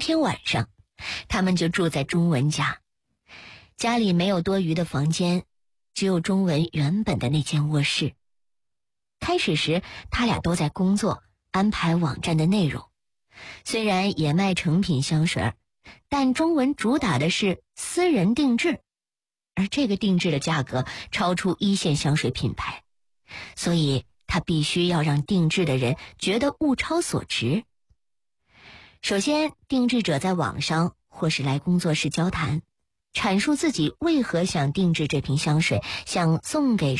天晚上，他们就住在钟文家。家里没有多余的房间，只有钟文原本的那间卧室。开始时，他俩都在工作，安排网站的内容。虽然也卖成品香水，但钟文主打的是私人定制，而这个定制的价格超出一线香水品牌，所以他必须要让定制的人觉得物超所值。首先，定制者在网上或是来工作室交谈，阐述自己为何想定制这瓶香水，想送给